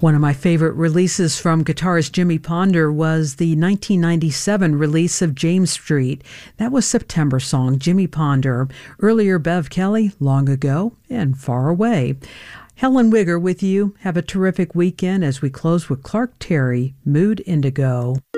One of my favorite releases from guitarist Jimmy Ponder was the 1997 release of James Street. That was September song, Jimmy Ponder. Earlier, Bev Kelly, Long Ago and Far Away. Helen Wigger with you. Have a terrific weekend as we close with Clark Terry, Mood Indigo.